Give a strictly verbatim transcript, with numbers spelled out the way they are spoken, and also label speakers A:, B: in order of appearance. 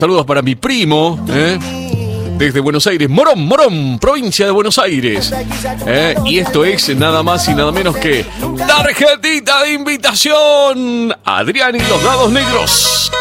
A: Saludos para mi primo, ¿eh? Desde Buenos Aires, Morón, Morón, provincia de Buenos Aires. ¿Eh? Y esto es nada más y nada menos que tarjetita de invitación. Adrián y los Dados Negros.